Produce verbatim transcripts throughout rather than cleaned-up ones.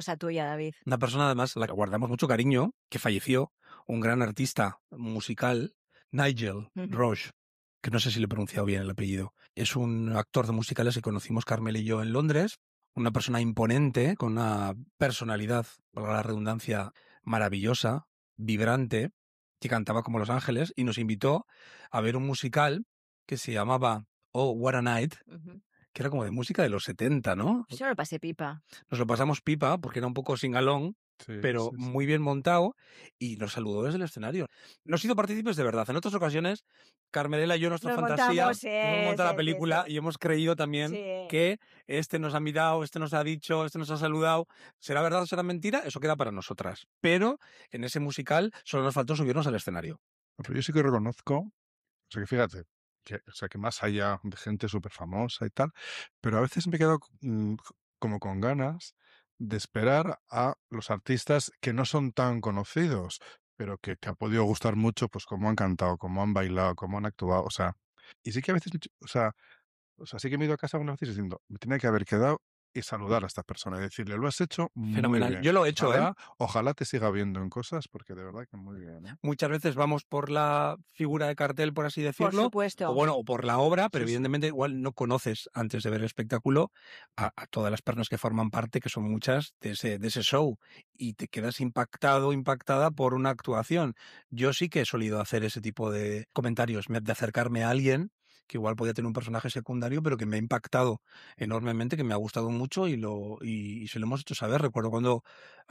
cosa tuya, David. Una persona además a la que guardamos mucho cariño, que falleció, un gran artista musical, Nigel Ujú. Roche, que no sé si le he pronunciado bien el apellido. Es un actor de musicales que conocimos Carmel y yo en Londres, una persona imponente, con una personalidad, valga la redundancia, maravillosa, vibrante, que cantaba como Los Ángeles, y nos invitó a ver un musical que se llamaba Oh, What a Night, Ujú. que era como de música de los setenta, ¿no? Yo lo pasé pipa. Nos lo pasamos pipa porque era un poco singalón, Sí, pero sí, sí. muy bien montado, y nos saludó desde el escenario. Nos hizo partícipes de verdad. En otras ocasiones, Carmela y yo, nuestra Nos fantasía, montamos, sí, hemos montado sí, la película sí, sí. y hemos creído también Sí. que este nos ha mirado, este nos ha dicho, este nos ha saludado. ¿Será verdad o será mentira? Eso queda para nosotras. Pero en ese musical solo nos faltó subirnos al escenario. Pero yo sí que reconozco, o sea que fíjate, que, o sea que más allá de gente súper famosa y tal, pero a veces me quedo mm, como con ganas de esperar a los artistas que no son tan conocidos, pero que te ha podido gustar mucho, pues cómo han cantado, cómo han bailado, cómo han actuado, o sea, y sí que a veces, me ch- o sea, o sea, sí que me he ido a casa algunas veces diciendo, me tenía que haber quedado y saludar a esta persona y decirle, lo has hecho muy Fenomenal. bien. Yo lo he hecho, ¿eh? Ojalá, ojalá te siga viendo en cosas, porque de verdad que muy bien, ¿eh? Muchas veces vamos por la figura de cartel, por así decirlo, Por supuesto. o bueno, o por la obra, pero Sí, sí. evidentemente igual no conoces antes de ver el espectáculo a, a todas las personas que forman parte, que son muchas, de ese, de ese show, y te quedas impactado, impactada por una actuación. Yo sí que he solido hacer ese tipo de comentarios, me- de acercarme a alguien que igual podía tener un personaje secundario, pero que me ha impactado enormemente, que me ha gustado mucho, y lo y, y se lo hemos hecho saber. Recuerdo cuando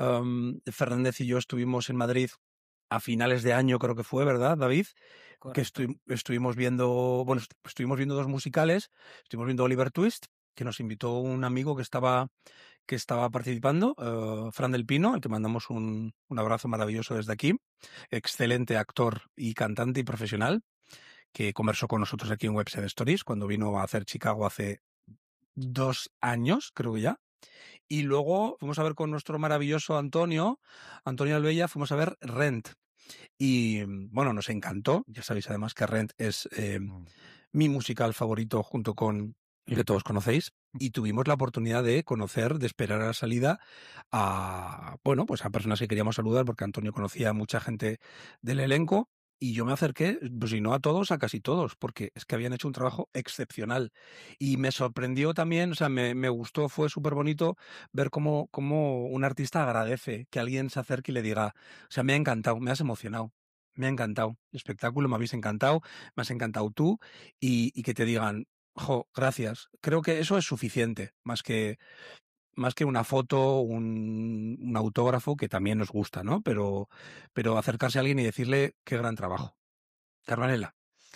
um, Fernández y yo estuvimos en Madrid a finales de año, creo que fue, ¿verdad, David? Que Correcto. estu- estuvimos viendo, bueno, est- estuvimos viendo dos musicales, estuvimos viendo Oliver Twist, que nos invitó un amigo que estaba, que estaba participando, eh, Fran del Pino, al que mandamos un, un abrazo maravilloso desde aquí, excelente actor y cantante y profesional, que conversó con nosotros aquí en Website Stories cuando vino a hacer Chicago hace dos años, creo que ya. Y luego fuimos a ver con nuestro maravilloso Antonio, Antonio Albella, fuimos a ver Rent. Y bueno, nos encantó. Ya sabéis además que Rent es eh, Mm. mi musical favorito junto con el que todos conocéis. Y tuvimos la oportunidad de conocer, de esperar a la salida a, bueno, pues a personas que queríamos saludar, porque Antonio conocía a mucha gente del elenco. Y yo me acerqué, pues si no a todos, a casi todos, porque es que habían hecho un trabajo excepcional. Y me sorprendió también, o sea, me, me gustó, fue súper bonito ver cómo, cómo un artista agradece que alguien se acerque y le diga, o sea, me ha encantado, me has emocionado, me ha encantado el espectáculo, me habéis encantado, me has encantado tú, y, y que te digan, jo, gracias. Creo que eso es suficiente, más que, más que una foto, un, un autógrafo, que también nos gusta, ¿no? Pero, pero acercarse a alguien y decirle qué gran trabajo. Carvanela.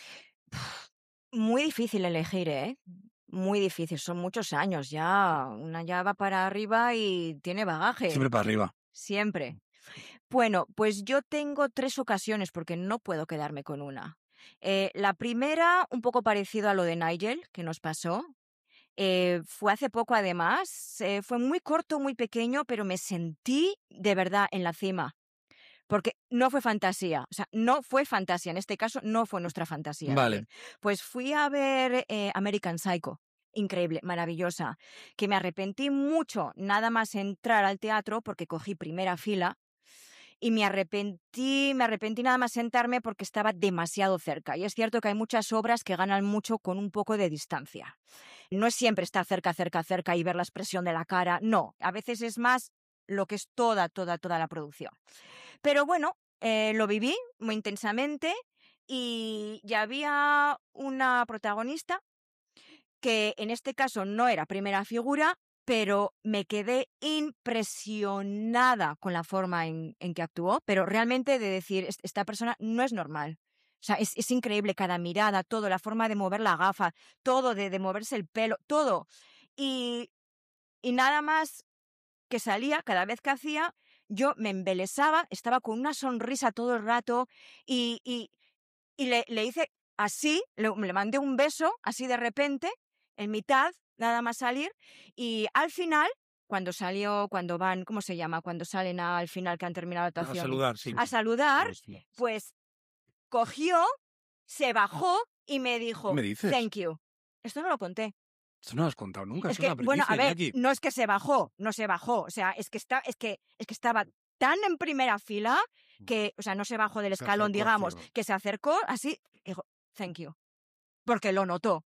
Muy difícil elegir, ¿eh? Muy difícil. Son muchos años ya. Una ya va para arriba y tiene bagaje. Siempre para arriba. Siempre. Bueno, pues yo tengo tres ocasiones porque no puedo quedarme con una. Eh, la primera, un poco parecido a lo de Nigel, que nos pasó. Eh, fue hace poco además. Eh, fue muy corto, muy pequeño, pero me sentí de verdad en la cima. Porque no fue fantasía, o sea, no fue fantasía, en este caso no fue nuestra fantasía, Vale. David. Pues fui a ver eh, American Psycho, increíble, maravillosa, que me arrepentí mucho nada más entrar al teatro porque cogí primera fila y me arrepentí, me arrepentí nada más sentarme porque estaba demasiado cerca. Y es cierto que hay muchas obras que ganan mucho con un poco de distancia. No es siempre estar cerca, cerca, cerca y ver la expresión de la cara, no, a veces es más lo que es toda, toda, toda la producción. Pero bueno, eh, lo viví muy intensamente y ya había una protagonista que en este caso no era primera figura, pero me quedé impresionada con la forma en, en que actuó, pero realmente de decir, esta persona no es normal. O sea, es, es increíble cada mirada, todo, la forma de mover la gafa, todo, de, de moverse el pelo, todo. Y, y nada más que salía, cada vez que hacía, yo me embelesaba, estaba con una sonrisa todo el rato y, y, y le, le hice así, le, le mandé un beso así de repente, en mitad, nada más salir, y al final, cuando salió, cuando van, ¿cómo se llama? Cuando salen al final que han terminado la A actuación. saludar, sí. A saludar, pues cogió, se bajó y me ¿Qué dijo, me dices? thank you. Esto no lo conté. Esto no lo has contado nunca, Es es una que, bueno, a primicia, ver, Iñaki. no es que se bajó, no se bajó. O sea, es que, está, es que, es que estaba tan en primera fila que, o sea, no se bajó del Se escalón, acercó digamos, hacia- que se acercó así, y dijo, thank you. Porque lo notó.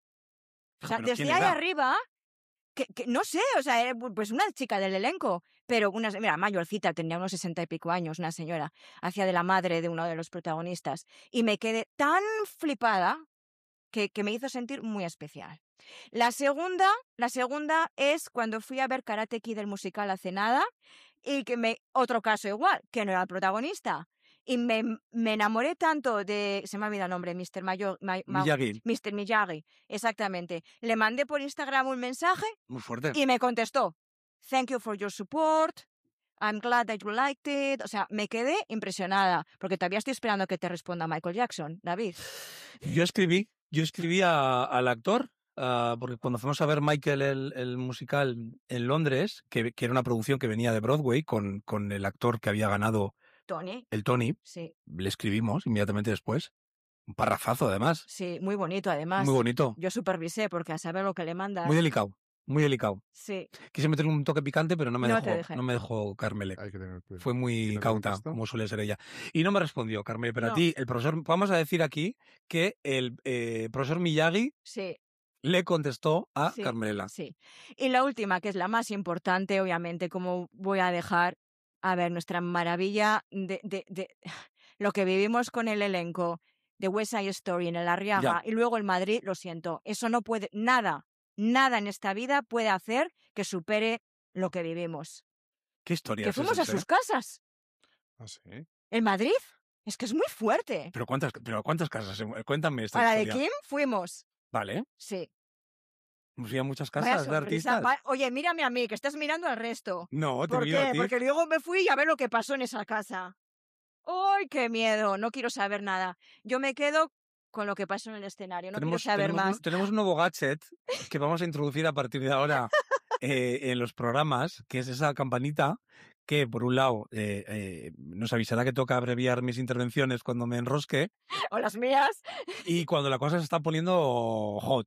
O sea, Pero desde ¿quién ahí era? arriba, que, que no sé, o sea, era pues una chica del elenco, pero una, mira, mayorcita, tenía unos sesenta y pico años, una señora, hacía de la madre de uno de los protagonistas. Y me quedé tan flipada que, que me hizo sentir muy especial. La segunda, la segunda es cuando fui a ver Karate Kid del musical hace nada y que me, otro caso igual, que no era el protagonista. Y me, me enamoré tanto de, se me ha olvidado el nombre, mister Mayo, Ma- Ma- Miyagi, mister Miyagi, exactamente. Le mandé por Instagram un mensaje muy fuerte. y me contestó, thank you for your support, I'm glad that you liked it. O sea, me quedé impresionada, porque todavía estoy esperando que te responda Michael Jackson, David. Yo escribí, yo escribí a- al actor, ah, porque cuando fuimos a ver Michael el, el musical en Londres, que, que era una producción que venía de Broadway con, con el actor que había ganado Tony, el Tony, sí, le escribimos inmediatamente después. Un parrafazo, además. sí, muy bonito además. Muy bonito. Yo supervisé, porque a saber lo que le mandas. Muy delicado. Muy delicado. Sí, Quise meterle un toque picante, pero no me No te dejó, dejé. no me dejó Carmele. Hay que tener cuidado. Fue ¿Y muy te cauta, contestó? como suele ser ella. Y no me respondió, Carmele, pero a No. ti, el profesor, vamos a decir aquí que el eh, profesor Miyagi sí, le contestó a sí, Carmela. sí. Y la última, que es la más importante, obviamente, como voy a dejar, a ver, nuestra maravilla de, de, de lo que vivimos con el elenco de West Side Story en el Arriaga y luego el Madrid, lo siento, eso no puede, nada, nada en esta vida puede hacer que supere lo que vivimos. ¿Qué historia Que es fuimos a esa, sus eh? casas, ¿Ah, sí? en Madrid. Es que es muy fuerte. ¿Pero cuántas, pero cuántas casas? Cuéntame esta A la de historia. Kim fuimos. Vale. Sí. Hemos ido a muchas Vaya casas de sorpresa. artistas. Va- Oye, mírame a mí, que estás mirando al resto. No, te ¿Por miro a qué? ti. Porque luego me fui a ver lo que pasó en esa casa. ¡Ay, qué miedo! No quiero saber nada. Yo me quedo con lo que pasó en el escenario. No tenemos, quiero saber tenemos, más. un, tenemos un nuevo gadget que vamos a introducir a partir de ahora eh, en los programas, que es esa campanita que, por un lado, eh, eh, nos avisará que toca abreviar mis intervenciones cuando me enrosque O las mías. y cuando la cosa se está poniendo hot.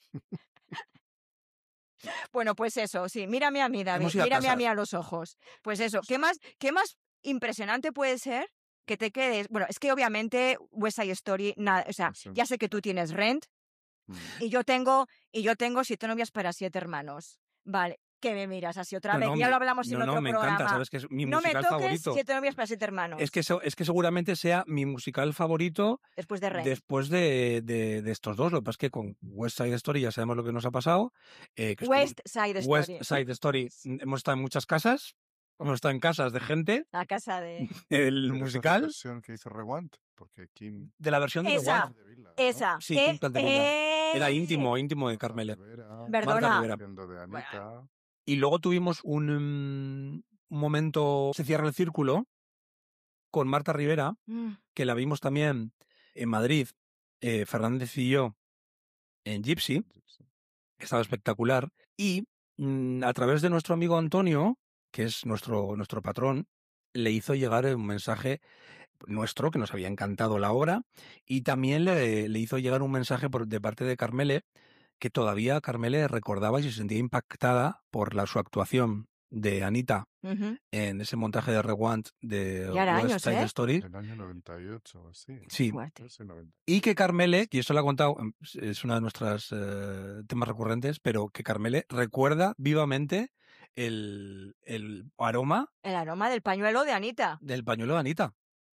Bueno, pues eso, sí. Mírame a mí, David. Hemos ido a Mírame a casas. mí a los ojos. Pues eso. ¿Qué más, qué más impresionante puede ser que te quedes? Bueno, es que obviamente West Side Story, nada, o sea, Eso. ya sé que tú tienes Rent Mm. y yo tengo, y yo tengo Siete novias para siete hermanos. Vale. ¿Qué me miras así otra No, vez? no, ya me- lo hablamos en no, no, otro me programa. encanta, sabes que es mi No me musical toques favorito. Siete novias para siete hermanos. Es que, se- es que seguramente sea mi musical favorito Después de Rent. después de, de- de estos dos. Lo que pasa es que con West Side Story ya sabemos lo que nos ha pasado. eh, que estuvo- West Side Story. West Side Story. Hemos estado en muchas casas. Hemos estado en casas de gente. La casa de... El Pero esa es la musical versión que hizo Rewind, porque Kim... de la versión de The Esa. One. de Vila, ¿no? Esa. Sí, que- Kim Cantevila. Era eh, íntimo, íntimo de Marta Carmele. Rivera, Perdona. Marta Rivera. haciendo de Anita. Y luego tuvimos un, mm, un momento, se cierra el círculo, con Marta Rivera, Mm, que la vimos también en Madrid, eh, Fernández y yo, en Gypsy, que estaba espectacular. Y mm, a través de nuestro amigo Antonio, que es nuestro, nuestro patrón, le hizo llegar un mensaje nuestro, que nos había encantado la obra, y también le, le hizo llegar un mensaje por, de parte de Carmele, que todavía Carmele recordaba y se sentía impactada por la, su actuación de Anita ujú. en ese montaje de Rewind de Ya era West años, Side ¿eh? Story. En el año noventa y ocho o así. Sí. Fuerte. Ese noventa. Y que Carmele, y esto lo ha contado, es uno de nuestros eh, temas recurrentes, pero que Carmele recuerda vivamente el, el aroma El aroma del pañuelo de Anita. del pañuelo de Anita.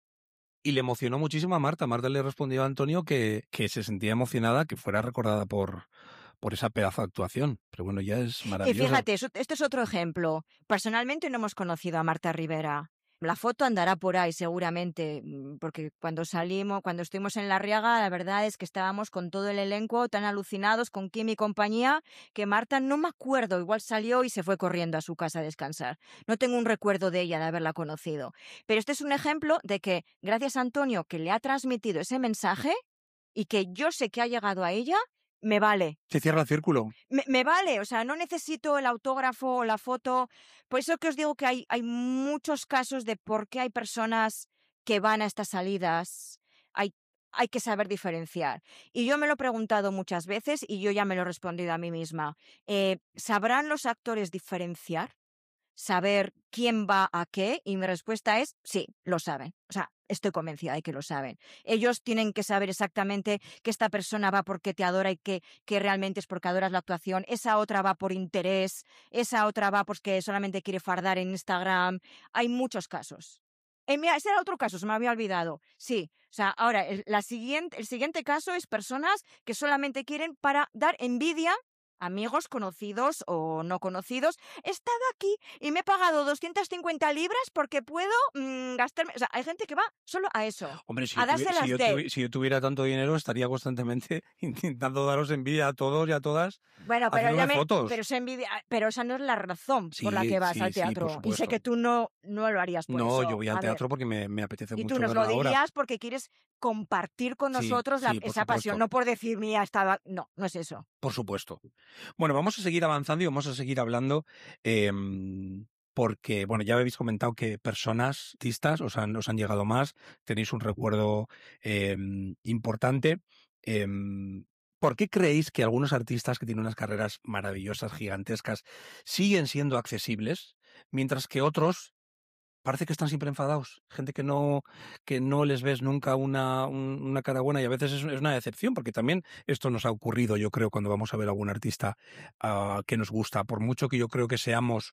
Y le emocionó muchísimo a Marta. Marta le respondió a Antonio que, que se sentía emocionada que fuera recordada por, por esa pedazo de actuación. Pero bueno, ya es Y maravilloso. fíjate, eso- este es otro ejemplo. Personalmente no hemos conocido a Marta Rivera. La foto andará por ahí seguramente, mm, porque cuando salimos, cuando estuvimos en La Riaga, la verdad es que estábamos con todo el elenco tan alucinados con Kim y compañía, que Marta no me acuerdo, igual salió y se fue corriendo a su casa a descansar. No tengo un recuerdo de ella, de haberla conocido. Pero este es un ejemplo de que, gracias a Antonio, que le ha transmitido ese mensaje y que yo sé que ha llegado a ella, me vale. Se cierra el círculo. Me, me vale, o sea, no necesito el autógrafo o la foto. Por eso que os digo que hay, hay muchos casos de por qué hay personas que van a estas salidas. Hay hay que saber diferenciar. Y yo me lo he preguntado muchas veces y yo ya me lo he respondido a mí misma. Eh, ¿Sabrán los actores diferenciar? ¿Saber quién va a qué? Y mi respuesta es sí, lo saben. O sea, estoy convencida de que lo saben. Ellos tienen que saber exactamente que esta persona va porque te adora y que, que realmente es porque adoras la actuación. Esa otra va por interés. Esa otra va porque solamente quiere fardar en Instagram. Hay muchos casos. Eh, mira, ese era otro caso, se me había olvidado. Sí, o sea, ahora el, la siguiente, el siguiente caso es personas que solamente quieren para dar envidia, amigos, conocidos o no conocidos. He estado aquí y me he pagado doscientas cincuenta libras porque puedo mmm, gastarme... O sea, hay gente que va solo a eso, Hombre, si a yo, tuvi- si, dárselas yo de... tuvi- si yo tuviera tanto dinero, estaría constantemente intentando daros envidia a todos y a todas, Bueno, pero, ya haciéndome me, fotos. pero, esa envidia, pero esa no es la razón por la Sí, que vas sí, al sí, por teatro. Y sé supuesto. que tú no, no lo harías por No, yo eso. voy al A ver. teatro porque me, me apetece Y tú mucho nos ver lo la obra. dirías porque quieres compartir con Sí, nosotros la- sí, por esa pasión, supuesto. no por decir, mira, estaba... No, no es eso. Por supuesto. Bueno, vamos a seguir avanzando y vamos a seguir hablando em, porque, bueno, ya habéis comentado que personas, artistas, os han, os han llegado más, tenéis un recuerdo em, importante. Em, ¿Por qué creéis que algunos artistas que tienen unas carreras maravillosas, gigantescas, siguen siendo accesibles, mientras que otros parece que están siempre enfadados? Gente que no, que no les ves nunca una, un- una cara buena, y a veces es, es una decepción, porque también esto nos ha ocurrido, yo creo, cuando vamos a ver a algún artista ah, que nos gusta, por mucho que yo creo que seamos,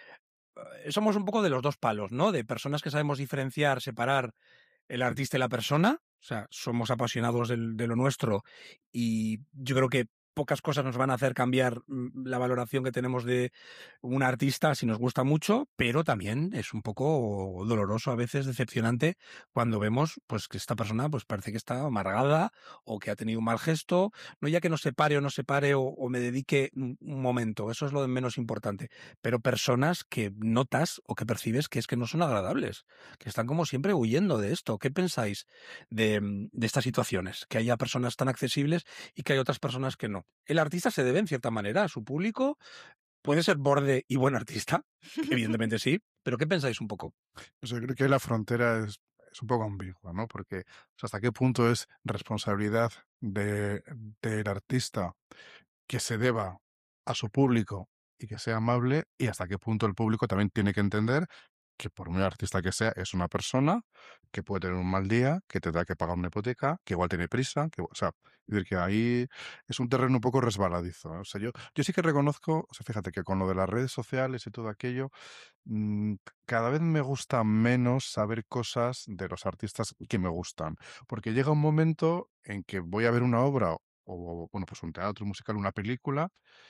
eh, somos un poco de los dos palos, ¿no? De personas que sabemos diferenciar, separar el artista y la persona, o sea, somos apasionados del- de lo nuestro, y yo creo que pocas cosas nos van a hacer cambiar mm, la valoración que tenemos de un artista si nos gusta mucho, pero también es un poco doloroso, a veces decepcionante, cuando vemos pues que esta persona pues parece que está amargada o que ha tenido un mal gesto, no ya que no se pare o no se pare o, o me dedique un, un momento, eso es lo de menos importante, pero personas que notas o que percibes que es que no son agradables, que están como siempre huyendo de esto. ¿Qué pensáis de, mm, de estas situaciones? Que haya personas tan accesibles y que hay otras personas que no. El artista se debe, en cierta manera, a su público. Puede ser borde y buen artista, evidentemente sí, pero ¿qué pensáis un poco? Pues yo creo que la frontera es, es un poco ambigua, ¿no? Porque o sea, hasta qué punto es responsabilidad de, del artista que se deba a su público y que sea amable, y hasta qué punto el público también tiene que entender que por muy artista que sea, es una persona que puede tener un mal día, que tendrá que pagar una hipoteca, que igual tiene prisa, que, o sea, es decir, que ahí es un terreno un poco resbaladizo, ¿no? O sea, yo, yo sí que reconozco, o sea, fíjate que con lo de las redes sociales y todo aquello, mm, cada vez me gusta menos saber cosas de los artistas que me gustan, porque llega un momento en que voy a ver una obra o, bueno, pues un teatro, un musical, una película,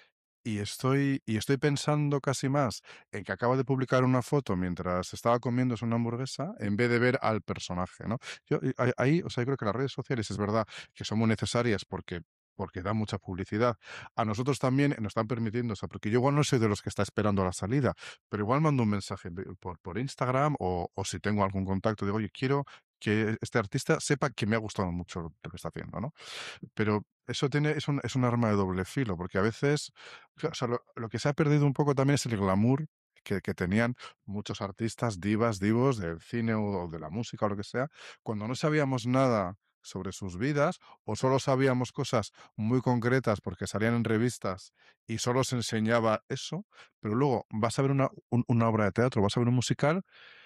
y estoy, y estoy pensando casi más en que acaba de publicar una foto mientras estaba comiéndose una hamburguesa en vez de ver al personaje, ¿no? Yo, y ahí, ahí, o sea, yo creo que las redes sociales es verdad que son muy necesarias porque porque dan mucha publicidad. A nosotros también nos están permitiendo, o sea, porque yo igual no soy de los que está esperando la salida, pero igual mando un mensaje de- por, por Instagram o, o si tengo algún contacto, digo, oye, quiero que este artista sepa que me ha gustado mucho lo que está haciendo, ¿no? Pero eso tiene, es un, es un arma de doble filo, porque a veces, o sea, lo, lo que se ha perdido un poco también es el glamour que, que tenían muchos artistas, divas, divos del cine o, o de la música o lo que sea, cuando no sabíamos nada sobre sus vidas o solo sabíamos cosas muy concretas porque salían en revistas y solo se enseñaba eso, pero luego vas a ver una, un- una obra de teatro, vas a ver un musical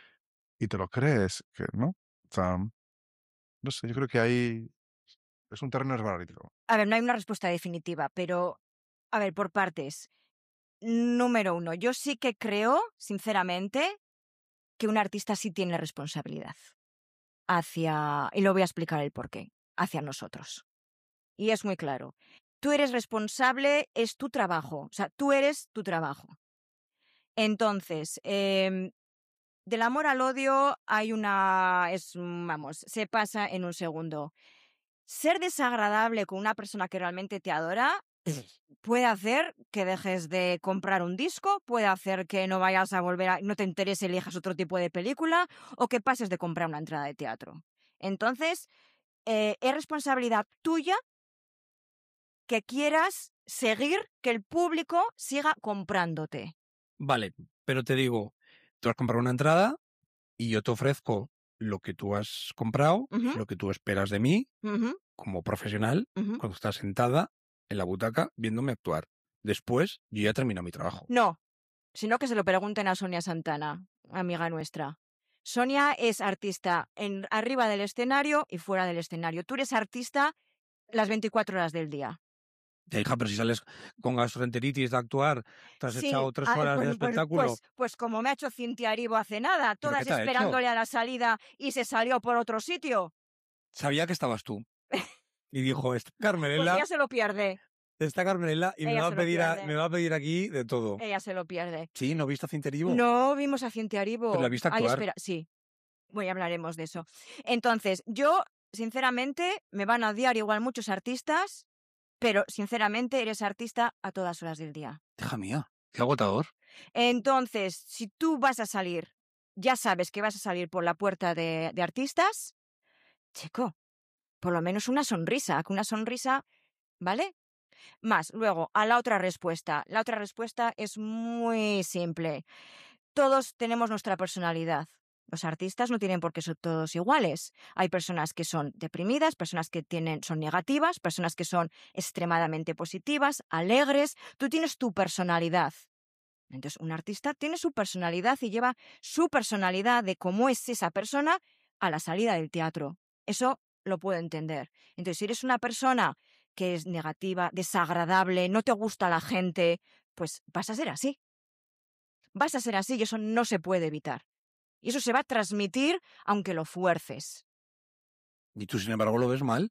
y te lo crees, que, ¿no? O sea, no sé, yo creo que ahí es un terreno esbarrito. A ver, no hay una respuesta definitiva, pero, a ver, por partes. Número uno, yo sí que creo, sinceramente, que un artista sí tiene responsabilidad hacia, y lo voy a explicar el porqué, hacia nosotros. Y es muy claro. Tú eres responsable, es tu trabajo, o sea, tú eres tu trabajo. Entonces, em, del amor al odio hay una, es, vamos, se pasa en un segundo. Ser desagradable con una persona que realmente te adora puede hacer que dejes de comprar un disco, puede hacer que no vayas a volver a, no te interese, elijas otro tipo de película o que pases de comprar una entrada de teatro. Entonces, eh, es responsabilidad tuya que quieras seguir, que el público siga comprándote. Vale, pero te digo, tú has comprado una entrada y yo te ofrezco lo que tú has comprado, Ujú, lo que tú esperas de mí ujú, como profesional ujú. cuando estás sentada en la butaca viéndome actuar. Después, yo ya he terminado mi trabajo. No, sino que se lo pregunten a Sonia Santana, amiga nuestra. Sonia es artista en, arriba del escenario y fuera del escenario. Tú eres artista las veinticuatro horas del día. Ya, hija, pero si sales con gastroenteritis de actuar, te has Sí, echado tres ah, horas de pues, pues, espectáculo. pues, pues como me ha hecho Cintia Aribo hace nada, ¿Pero qué todas te ha hecho? esperándole a la salida y se salió por otro sitio. Sabía que estabas tú. Y dijo, esta Pues Carmenela, ella se lo pierde. esta Carmenela, y me Ella va, se a lo pedir a- pierde. me va a pedir aquí de todo. Ella se lo pierde. Sí, ¿no viste a Cinterivo? No vimos a Cintia Aribo. Pero la viste Ay, actuar. espera, sí. Bueno, ya hablaremos de eso. Entonces, yo, sinceramente, me van a odiar igual muchos artistas, pero sinceramente eres artista a todas horas del día. Hija mía, qué agotador. Entonces, si tú vas a salir, ya sabes que vas a salir por la puerta de, de artistas, chico, por lo menos una sonrisa, que una sonrisa, ¿vale? Más, luego, a la otra respuesta. La otra respuesta es muy simple. Todos tenemos nuestra personalidad. Los artistas no tienen por qué ser todos iguales. Hay personas que son deprimidas, personas que tienen, son negativas, personas que son extremadamente positivas, alegres. Tú tienes tu personalidad. Entonces, un artista tiene su personalidad y lleva su personalidad de cómo es esa persona a la salida del teatro. Eso lo puedo entender. Entonces, si eres una persona que es negativa, desagradable, no te gusta la gente, pues vas a ser así. Vas a ser así y eso no se puede evitar. Y eso se va a transmitir aunque lo fuerces. ¿Y tú, sin embargo, lo ves mal?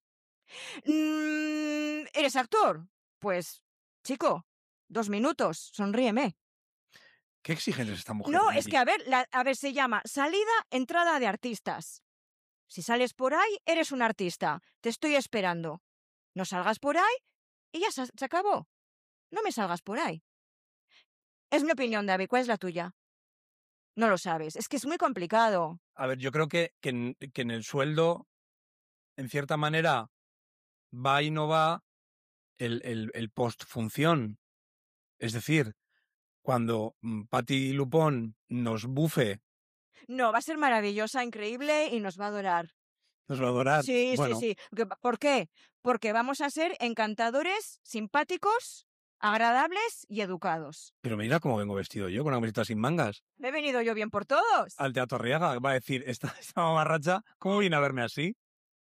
Mm, ¿Eres actor? Pues, chico, dos minutos, sonríeme. ¿Qué exigente es esta mujer? No, Vicky? es que a ver, la- a ver, se llama salida, entrada de artistas. Si sales por ahí, eres un artista. Te estoy esperando. No salgas por ahí y ya se, se acabó. No me salgas por ahí. Es mi opinión, David. ¿Cuál es la tuya? No lo sabes. Es que es muy complicado. A ver, yo creo que, que, en, que en el sueldo, en cierta manera, va y no va el, el, el post-función. Es decir, cuando mm, Patti Lupón nos bufe, No, va a ser maravillosa, increíble y nos va a adorar. nos va a adorar. Sí, Bueno, sí, sí. Que- ¿Por qué? Porque vamos a ser encantadores, simpáticos, agradables y educados. pero mira cómo vengo vestido yo, con una camiseta sin mangas. Me he venido yo bien por todos. Al Teatro Arriaga va a decir, esta, esta mamarracha, ¿cómo viene a verme así?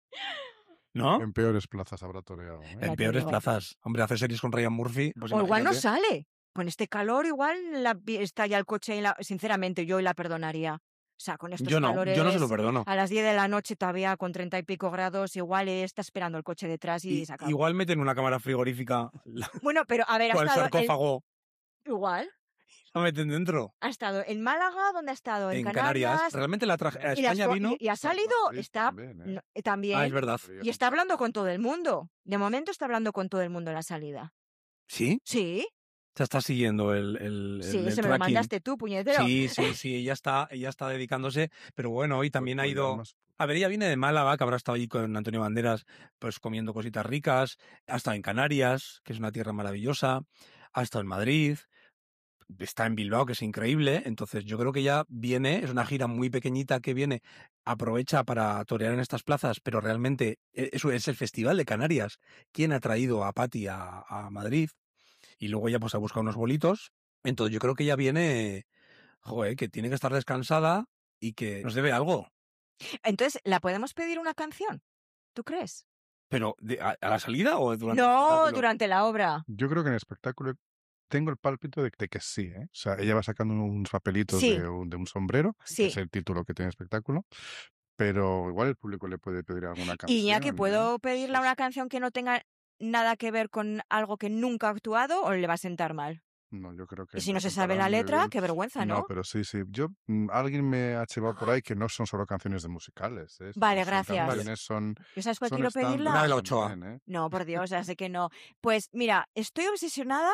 ¿No? En peores plazas habrá toreado. ¿eh? Ya En te peores digo. plazas. Hombre, hacer series con Ryan Murphy, pues O igual no imagínate. sale. Con este calor igual la, está ya el coche y la, sinceramente yo la perdonaría. O sea, con estos Yo no, calores yo no se lo perdono. a las diez de la noche todavía con treinta y pico grados, igual está esperando el coche detrás y, Y, se acabó. igual meten una cámara frigorífica Bueno, pero a ver, ha con el estado el- sarcófago, igual. la meten dentro. Ha estado en Málaga, ¿dónde ha estado? En, En Canarias. Canarias. Realmente la traje a y, las España fo- vino. y- y ha salido, Madrid está también, ¿eh? no, eh, también. Ah, es verdad. Y está hablando con todo el mundo. De momento está hablando con todo el mundo en la salida. ¿Sí? Sí, Ya está siguiendo el, el, sí, el- el se me lo tracking. mandaste tú, puñetero. Sí, sí, sí, ella está, ella está dedicándose, pero bueno, hoy también ha Pues- pues ya ido. más- A ver, ella viene de Málaga, que habrá estado allí con Antonio Banderas, pues comiendo cositas ricas. Ha estado en Canarias, que es una tierra maravillosa. Ha estado en Madrid. Está en Bilbao, que es increíble. Entonces, yo creo que ella viene, es una gira muy pequeñita que viene, aprovecha para torear en estas plazas, pero realmente e- eso es el Festival de Canarias. ¿Quién ha traído a Patti a, a Madrid? Y luego ella pues ha buscado unos bolitos. Entonces, yo creo que ella viene, joder, que tiene que estar descansada y que nos debe algo. Entonces, ¿la podemos pedir una canción? ¿Tú crees? Pero, de- a, a la salida o durante el No, espectáculo? durante la obra. Yo creo que en el espectáculo tengo el pálpito de, de que sí, ¿eh? O sea, ella va sacando unos papelitos Sí. de, un, de un sombrero, Sí. que es el título que tiene el espectáculo, pero igual el público le puede pedir alguna canción. Iñaki, ¿eh? ¿puedo pedirle Sí, una sí. canción que no tenga nada que ver con algo que nunca ha actuado o le va a sentar mal? No, yo creo que Y si no le se sabe sentará la muy letra, bien. qué vergüenza, ¿no? No, pero sí, sí. Yo, mm, alguien me ha llevado por ahí que no son solo canciones de musicales. ¿eh? Vale, Son gracias. canciones, son, ¿Y sabes cuál son quiero estándares pedirla? Una de la Ochoa. también, ¿eh? No, por Dios, ya sé que no. Pues mira, estoy obsesionada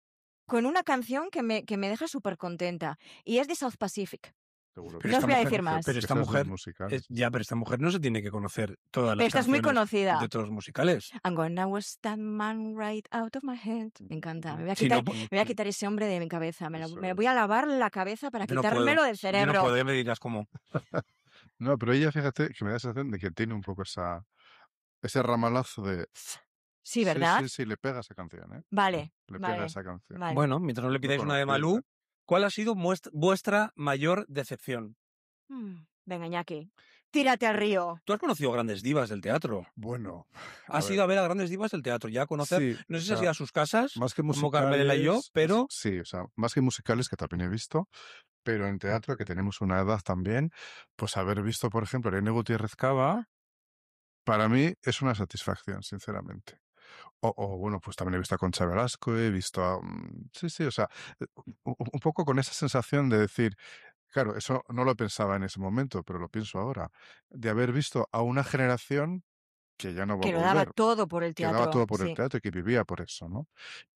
con una canción que me, que me deja súper contenta y es de South Pacific. Seguro Pero que No os esta voy a mujer- decir más. pero que esta esas dos mujer musicales. Es- ya, pero esta mujer no se tiene que conocer todas las Pero esta es muy canciones conocida. de todos los musicales. I'm gonna wish that man right out of my head. Me encanta. Me voy a Sí, quitar, no, po- me voy a quitar ese hombre de mi cabeza. Me, lo- Eso me es. voy a lavar la cabeza para yo no quitármelo puedo. del Yo cerebro. no puedo, ya me dirás cómo. No, pero ella, fíjate, que me da la sensación de que tiene un poco esa, ese ramalazo de... Sí, Sí, ¿verdad? sí, sí, le pega esa canción, ¿eh? Vale, Le pega vale, esa canción. vale. Bueno, mientras no le No pidáis una de conocía, Malú, ¿eh? ¿cuál ha sido muest- vuestra mayor decepción? Mm, Venga, Iñaki, tírate al río. Tú has conocido grandes divas del teatro. Bueno, a Has ver, ido a ver a grandes divas del teatro, ya a conocer, sí, no o sé si has sea, ido a sus casas, más que como Carmela y yo, musicales, pero sí, o sea, más que musicales, que también he visto, pero en teatro, que tenemos una edad también, pues haber visto, por ejemplo, a Irene Gutiérrez Cava, para mí es una satisfacción, sinceramente. O, o, bueno, pues también he visto a Concha Velasco, he visto a... mm, Sí, sí, o sea, eh, un, un poco con esa sensación de decir, claro, eso no lo pensaba en ese momento, pero lo pienso ahora, de haber visto a una generación que ya no va a Que lo daba volver, todo por el que daba todo teatro, por el sí. teatro y que vivía por eso, ¿no?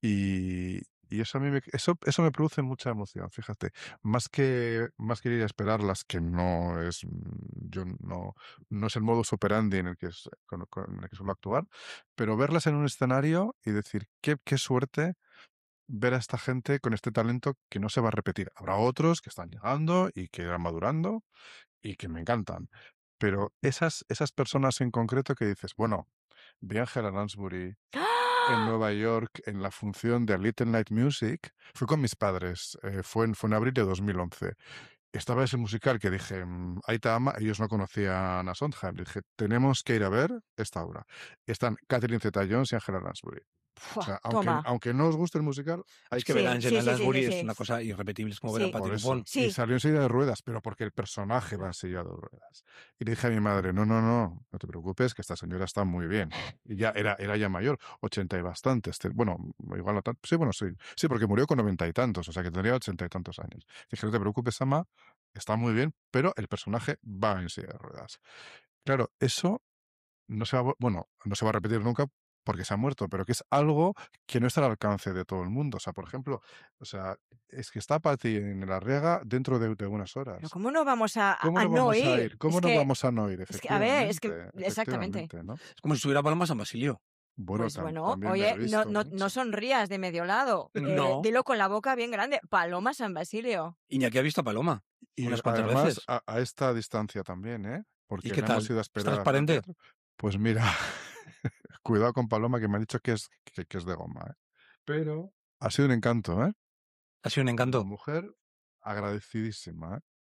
Y, y eso a mí me, eso, eso me produce mucha emoción, fíjate. Más que, más que ir a esperarlas, que no es, mm, yo no, no es el modus operandi en el que, es- con, con el que suelo actuar, pero verlas en un escenario y decir, qué, qué suerte ver a esta gente con este talento que no se va a repetir. Habrá otros que están llegando y que irán madurando y que me encantan. Pero esas, esas personas en concreto que dices, bueno, vi a Angela Lansbury en ¡Ah! Nueva York en la función de A Little Night Music, fui con mis padres, eh, fue, en, fue en abril de dos mil once. Estaba ese musical que dije, mm, Aita Ama, ellos no conocían a Sondheim, dije, tenemos que ir a ver esta obra. Están Catherine Zeta-Jones y Angela Lansbury. O Fua, sea, aunque, toma. aunque no os guste el musical, hay es que ver a Sí, que... sí, Angela sí, sí, sí, Lansbury es sí. una cosa irrepetible, es como ver a Sí, Patti Por Lupone. eso. Y sí. salió en silla de ruedas, pero porque el personaje va en silla de ruedas. Y le dije a mi madre, no, no, no, no te preocupes, que esta señora está muy bien. Y ya era, era ya mayor, ochenta y bastantes. te- Bueno, igual no tanto. Sí, bueno, sí. Sí, porque murió con noventa y tantos, o sea que tendría ochenta y tantos años. Dije, no te preocupes, Ama, está muy bien, pero el personaje va en silla de ruedas. Claro, eso no se va, a vo- bueno, no se va a repetir nunca porque se ha muerto, pero que es algo que no está al alcance de todo el mundo. O sea, por ejemplo, o sea, es que está Patty en la Riega dentro de, de unas Pero horas. ¿cómo no vamos a, a- ¿Cómo a no no vamos a ir? ir? ¿Cómo Es no que, vamos a no ir? es que, a ver, es que, Efectivamente, exactamente. efectivamente, ¿no? Es como si estuviera Paloma San Basilio. Bueno, Pues tam- bueno, también me oye, lo he no, visto, no, ¿no? no Sí. sonrías de medio lado. Eh, No, dilo con la boca bien grande. Paloma San Basilio. Iñaki ha visto a Paloma Y unas cuantas además veces. a, a esta distancia también, ¿eh? ¿Y Porque qué la hemos tal? ido a ¿Es esperar hasta el transparente? teatro. Pues mira, cuidado con Paloma, que me han dicho que es, que, que es de goma, ¿eh? Pero ha sido un encanto, ¿eh? Ha sido un Una encanto. mujer agradecidísima, ¿eh?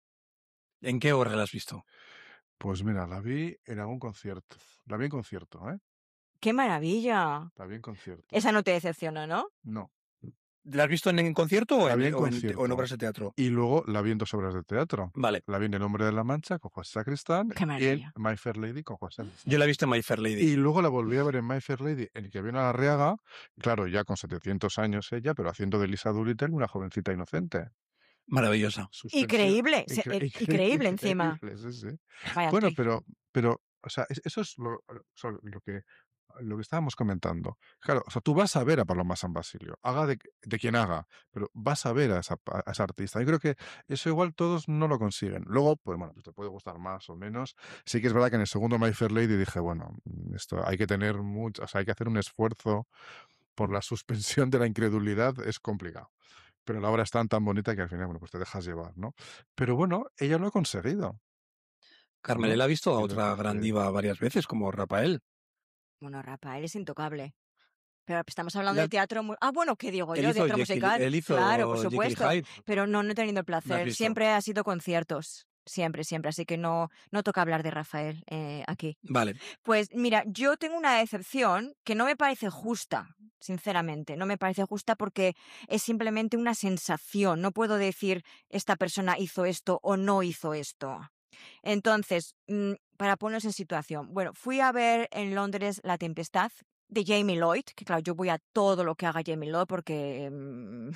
¿En qué hora la has visto? Pues mira, la vi en algún concierto. La vi en concierto, ¿eh? ¡Qué maravilla! La vi en concierto. Esa no te decepciona, ¿no? No, ¿La has visto en, en concierto o la en, vi en o en, o en concierto. obras de teatro? Y luego la vi en dos obras de teatro. Vale, La vi en El Hombre de la Mancha con José Sacristán ¡Qué y en maravilla! My Fair Lady con José Luis. yo la he visto en My Fair Lady. Y luego la volví a ver en My Fair Lady, en el que vino a la Riaga, claro, ya con setecientos años ella, pero haciendo de Lisa Doolittle una jovencita inocente. Maravillosa. Suspensión. Increíble, se- Incre- eh, incre- increíble encima. increíble, sí, sí. Vaya Bueno, actriz. pero, pero, o sea, es- eso es lo, o sea, lo que, lo que estábamos comentando. Claro, o sea, tú vas a ver a Paloma San Basilio, haga de, de quien haga, pero vas a ver a esa, a esa artista. Yo creo que eso igual todos no lo consiguen. Luego, pues bueno, pues te puede gustar más o menos. Sí que es verdad que en el segundo My Fair Lady dije, bueno, esto hay que tener mucho, o sea, hay que hacer un esfuerzo por la suspensión de la incredulidad, es complicado. Pero la obra es tan tan bonita que al final, bueno, pues te dejas llevar, ¿no? Pero bueno, ella lo ha conseguido, Carmen, ¿no? él ha visto a Y lo ha otra gran conseguido. diva varias veces, como Rafael. Bueno, Rafael es intocable. Pero estamos hablando La- de teatro... mu- Ah, bueno, ¿qué digo él yo? hizo Teatro Jekyll, musical. él hizo Claro, por Jekyll y supuesto. Hyde. Pero no, no he tenido el ¿La has placer. visto? Siempre ha sido conciertos. Siempre, siempre. Así que no, no toca hablar de Rafael eh, aquí. Vale. Pues mira, yo tengo una decepción que no me parece justa, sinceramente. No me parece justa porque es simplemente una sensación. No puedo decir esta persona hizo esto o no hizo esto. Entonces, mm, para ponernos en situación, bueno, fui a ver en Londres La Tempestad de Jamie Lloyd, que claro, yo voy a todo lo que haga Jamie Lloyd porque mm,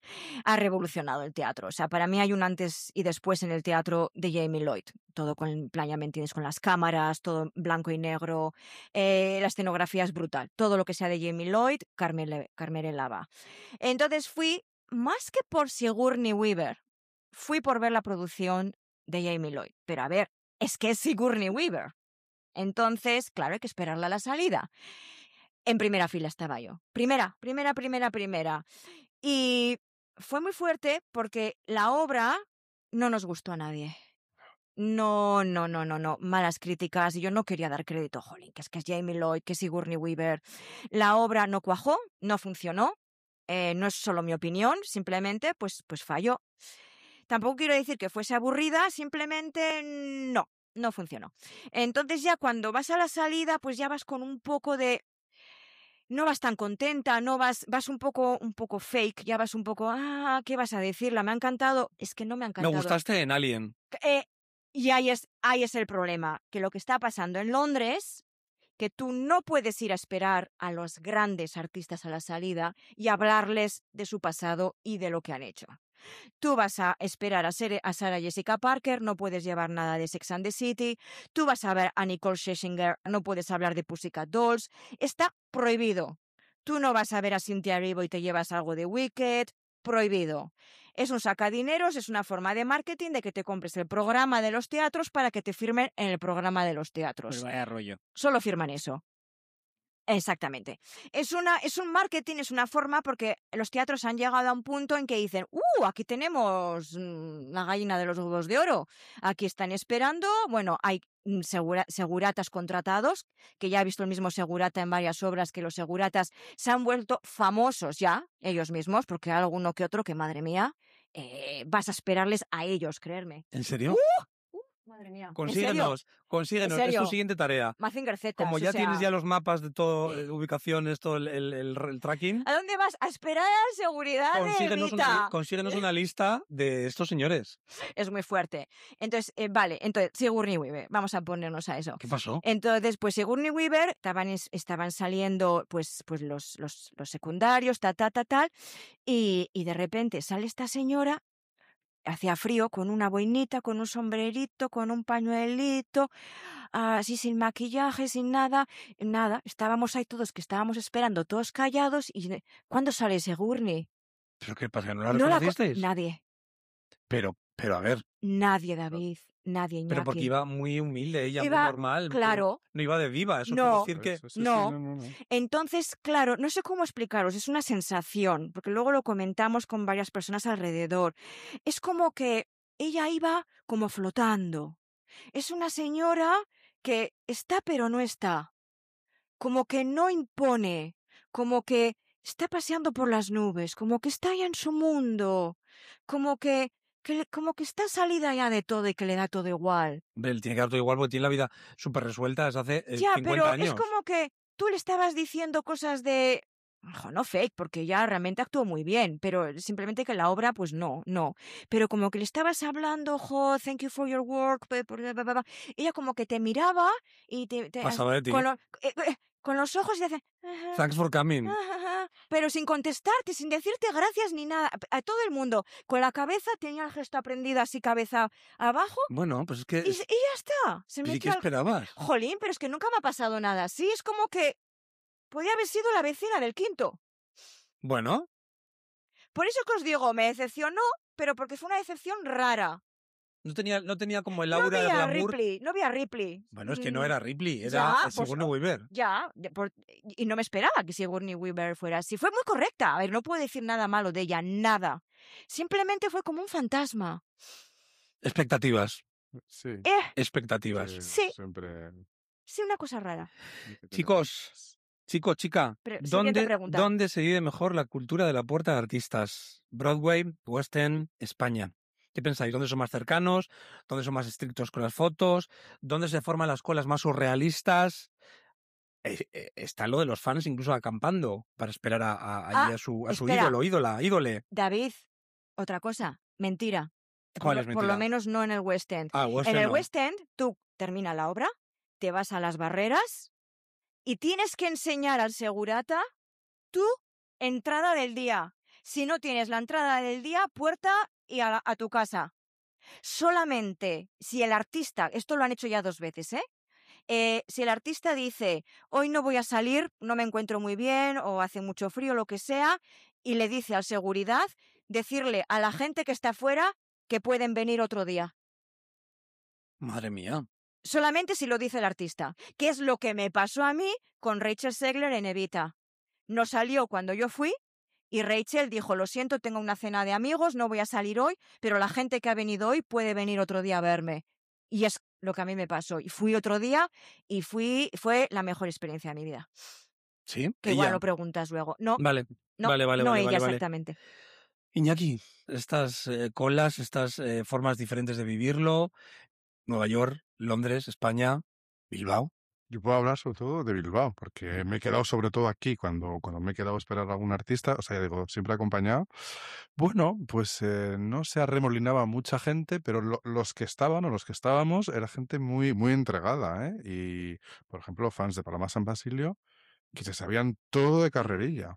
ha revolucionado el teatro. O sea, para mí hay un antes y después en el teatro de Jamie Lloyd. Todo con el plan, ya me entiendes, con las cámaras, todo blanco y negro. Eh, la escenografía es brutal. Todo lo que sea de Jamie Lloyd, Carmele, Carmele Lava. Entonces fui, más que por Sigourney Weaver, fui por ver la producción de Jamie Lloyd. Pero a ver, es que es Sigourney Weaver. Entonces, claro, hay que esperarla a la salida. En primera fila estaba yo. Primera, primera, primera, primera. Y fue muy fuerte porque la obra no nos gustó a nadie. No, no, no, no, no. Malas críticas. Y yo no quería dar crédito, jolín, que es que es Jamie Lloyd, que es Sigourney Weaver. La obra no cuajó, no funcionó. Eh, no es solo mi opinión, simplemente pues, pues falló. Tampoco quiero decir que fuese aburrida, simplemente no, no funcionó. Entonces ya cuando vas a la salida, pues ya vas con un poco de... No vas tan contenta, no vas, vas un poco, un poco fake, ya vas un poco, ah, ¿qué vas a decirla? ¿Me ha encantado? Es que no me ha Me encantado. gustaste en Alien. Eh, y ahí es, ahí es el problema, que lo que está pasando en Londres, que tú no puedes ir a esperar a los grandes artistas a la salida y hablarles de su pasado y de lo que han hecho. Tú vas a esperar a, ser, a Sarah Jessica Parker, no puedes llevar nada de Sex and the City. Tú vas a ver a Nicole Scherzinger, no puedes hablar de Pussycat Dolls. Está prohibido. Tú no vas a ver a Cynthia Erivo y te llevas algo de Wicked. Prohibido. Es un sacadineros, es una forma de marketing de que te compres el programa de los teatros para que te firmen en el programa de los teatros. Pues vaya rollo. Solo firman eso. Exactamente. Es, una, es un marketing, es una forma porque los teatros han llegado a un punto en que dicen, ¡uh! Aquí tenemos la gallina de los huevos de oro. Aquí están esperando. Bueno, hay segura, seguratas contratados, que ya he visto el mismo segurata en varias obras, que los seguratas se han vuelto famosos ya, ellos mismos, porque hay alguno que otro que, madre mía, eh, vas a esperarles a ellos, creerme. ¿En serio? ¡Uh! Madre mía. Consíguenos, consíguenos, es tu siguiente tarea. Mazinger Z. Como ya o sea, tienes ya los mapas de todo, eh, ubicaciones, todo el, el, el, el tracking, ¿a dónde vas? A esperar a la seguridad consíguenos de una, Evita. consíguenos una lista de estos señores. Es muy fuerte. Entonces, eh, vale, entonces, Sigourney Weaver, vamos a ponernos a eso. ¿Qué pasó? Entonces, pues Sigourney Weaver, estaban, estaban saliendo pues, pues los, los, los secundarios, ta, ta, ta, tal, y, y de repente sale esta señora. Hacía frío, con una boinita, con un sombrerito, con un pañuelito, así sin maquillaje, sin nada, nada. Estábamos ahí todos, que estábamos esperando, todos callados, y ¿cuándo sale Sigourney? ¿Pero qué pasa? ¿No la No la co- reconocisteis? Nadie, Pero, pero a ver, nadie, David, nadie, pero porque Iñaki. iba muy humilde, ella Iba- muy normal. claro. No iba de diva, eso No. quiere decir que... Sí, sí, sí, no. no, no, no. Entonces, claro, no sé cómo explicaros, es una sensación, porque luego lo comentamos con varias personas alrededor. Es como que ella iba como flotando. Es una señora que está pero no está. Como que no impone, como que está paseando por las nubes, como que está ya en su mundo, como que, que le- como que está salida ya de todo y que le da todo igual. Hombre, él tiene que dar todo igual porque tiene la vida súper resuelta desde hace eh, Ya, cincuenta pero años. es como que tú le estabas diciendo cosas de... ojo, no fake, porque ella realmente actuó muy bien, pero simplemente que la obra, pues no, no. Pero como que le estabas hablando, jo, thank you for your work, pe- por- ba- ba- ba. Ella como que te miraba y te... te- Pasaba de ti. con, lo- eh, eh, con los ojos y decía... "Ajá, Thanks for coming. ajá", pero sin contestarte, sin decirte gracias ni nada. A todo el mundo, con la cabeza, tenía el gesto aprendido así, cabeza abajo, Bueno, pues es que... y, y ya está. Se ¿Y qué metió al... esperabas? Jolín, pero es que nunca me ha pasado nada así. Es como que podía haber sido la vecina del quinto. Bueno, Por eso que os digo, me decepcionó, pero porque fue una decepción rara. no tenía, no tenía como el No aura vi de a glamour. Ripley, no vi a Ripley. Bueno, es que Mm, no era Ripley, era ya, eh, pues, Sigourney oh, Weaver. Ya, de- por- y no me esperaba que Sigourney Weaver fuera así. Fue muy correcta. A ver, no puedo decir nada malo de ella, nada. Simplemente fue como un fantasma. Expectativas, Sí. Eh, expectativas. sí, sí. Siempre. sí, una cosa rara. Chicos, chico, chica, Pre- siguiente ¿dónde, pregunta. ¿dónde se vive mejor la cultura de la puerta de artistas? Broadway, West End, España. ¿Qué pensáis? ¿Dónde son más cercanos? ¿Dónde son más estrictos con las fotos? ¿Dónde se forman las colas más surrealistas? Eh, eh, está lo de los fans incluso acampando para esperar a, a, allí Ah, a su, a su espera. ídolo, ídola, ídole. David, otra cosa. Mentira. Por ¿Cuál lo- es Por mentira? lo menos no en el West End. Ah, West En End el no. West End, tú termina la obra, te vas a las barreras y tienes que enseñar al segurata tu entrada del día. Si no tienes la entrada del día, puerta y a, la- a tu casa. Solamente si el artista, esto lo han hecho ya dos veces, ¿eh? Eh, si el artista dice, hoy no voy a salir, no me encuentro muy bien o hace mucho frío, lo que sea, y le dice al seguridad, decirle a la gente que está afuera que pueden venir otro día. Madre mía. Solamente si lo dice el artista, que es lo que me pasó a mí con Rachel Zegler en Evita. No salió cuando yo fui y Rachel dijo, lo siento, tengo una cena de amigos, no voy a salir hoy, pero la gente que ha venido hoy puede venir otro día a verme. Y es lo que a mí me pasó. Y fui otro día y fui fue la mejor experiencia de mi vida. ¿Sí? Que igual Ella. lo preguntas luego. No, Vale, no, vale, vale, no vale, ella vale, vale. exactamente. Iñaki, estas eh, colas, estas eh, formas diferentes de vivirlo, Nueva York, Londres, España, Bilbao. Yo puedo hablar sobre todo de Bilbao, porque me he quedado sobre todo aquí cuando, cuando me he quedado a esperar a algún artista, o sea, ya digo, siempre acompañado. Bueno, pues eh, no se arremolinaba mucha gente, pero lo- los que estaban o los que estábamos era gente muy, muy entregada, ¿eh? Y, por ejemplo, fans de Paloma San Basilio, que se sabían todo de carrerilla.